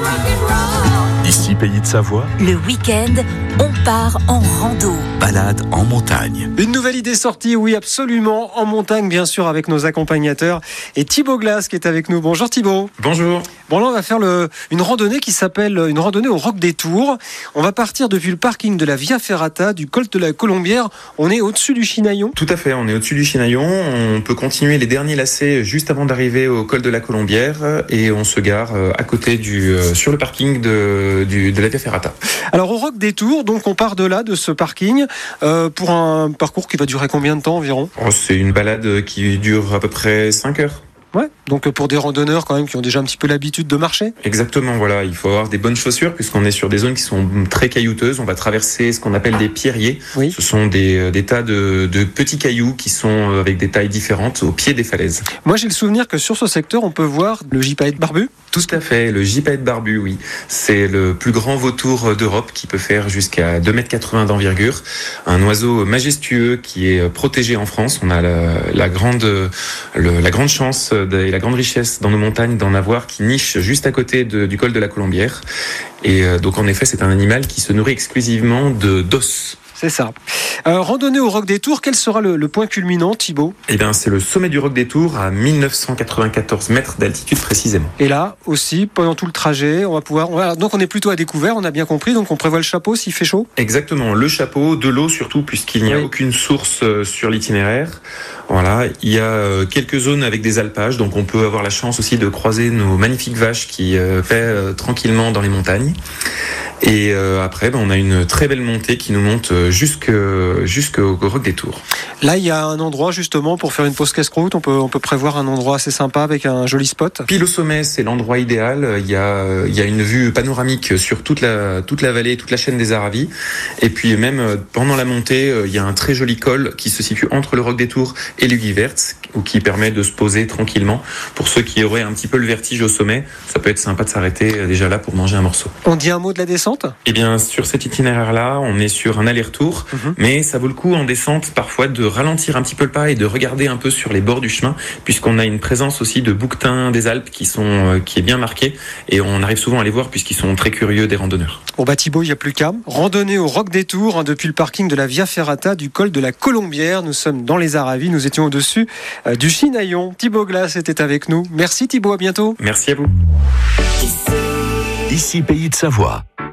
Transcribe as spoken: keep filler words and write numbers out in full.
Ici, Pays de Savoie, Le week-end, on part en rando. balade en montagne. Une nouvelle idée sortie, oui, absolument, en montagne, bien sûr, avec nos accompagnateurs. Et Thibaut Glass qui est avec nous. Bonjour Thibaut. Bonjour. Bon, là, on va faire le, une randonnée qui s'appelle une randonnée au Roc des Tours. On va partir depuis le parking de la Via Ferrata, du col de la Colombière. On est au-dessus du Chinaillon. Tout à fait, on est au-dessus du Chinaillon. On peut continuer les derniers lacets juste avant d'arriver au col de la Colombière et on se gare à côté du, sur le parking de, du, de la Via Ferrata. Alors, au Roc des Tours, donc, on part de là, de ce parking, euh, pour un parcours qui va durer combien de temps environ ? Oh, c'est une balade qui dure à peu près cinq heures. Ouais, donc pour des randonneurs quand même qui ont déjà un petit peu l'habitude de marcher. Exactement, voilà, il faut avoir des bonnes chaussures puisqu'on est sur des zones qui sont très caillouteuses. On va traverser ce qu'on appelle des pierriers. Oui. Ce sont des, des tas de, de petits cailloux qui sont avec des tailles différentes au pied des falaises. Moi, j'ai le souvenir que sur ce secteur, on peut voir le gypaète barbu. Tout à fait, le gypaète barbu, oui. C'est le plus grand vautour d'Europe qui peut faire jusqu'à deux mètres quatre-vingts d'envergure. Un oiseau majestueux qui est protégé en France. On a la, la, grande, le, la grande chance et la grande richesse dans nos montagnes d'en avoir qui niche juste à côté de, du col de la Colombière. Et donc en effet, c'est un animal qui se nourrit exclusivement de d'os. C'est ça. Euh, randonnée au Roc des Tours, quel sera le, le point culminant, Thibaut ? Eh bien, c'est le sommet du Roc des Tours à mille neuf cent quatre-vingt-quatorze mètres d'altitude précisément. Et là aussi, pendant tout le trajet, on va pouvoir. On va, donc on est plutôt à découvert, on a bien compris. Donc on prévoit le chapeau s'il fait chaud. Exactement, le chapeau, de l'eau surtout, puisqu'il n'y a oui. aucune source sur l'itinéraire. Voilà, il y a quelques zones avec des alpages, donc on peut avoir la chance aussi de croiser nos magnifiques vaches qui euh, paient euh, tranquillement dans les montagnes. Et euh, après, ben, on a une très belle montée qui nous monte jusque, jusqu'au Roc des Tours. Là, il y a un endroit justement pour faire une pause casse-croûte. On peut, on peut prévoir un endroit assez sympa avec un joli spot. Pile au sommet, c'est l'endroit idéal. Il y a, il y a une vue panoramique sur toute la, toute la vallée, toute la chaîne des Aravis. Et puis même pendant la montée, il y a un très joli col qui se situe entre le Roc des Tours et l'Hugues-Verts, ou qui permet de se poser tranquillement. Pour ceux qui auraient un petit peu le vertige au sommet, ça peut être sympa de s'arrêter déjà là pour manger un morceau. On dit un mot de la descente ? Eh bien, sur cet itinéraire-là, on est sur un aller-retour, mmh. mais ça vaut le coup en descente parfois de ralentir un petit peu le pas et de regarder un peu sur les bords du chemin, puisqu'on a une présence aussi de bouquetins des Alpes qui sont euh, qui est bien marquée, et on arrive souvent à les voir puisqu'ils sont très curieux des randonneurs. Bon bah Thibaut, il n'y a plus qu'à. Randonnée au Roc des Tours, hein, depuis le parking de la Via Ferrata, du col de la Colombière. Nous sommes dans les Aravis, nous étions au-dessus euh, du Chinaillon. Thibaut Glass était avec nous. Merci Thibaut, à bientôt. Merci à vous. Ici, Pays de Savoie.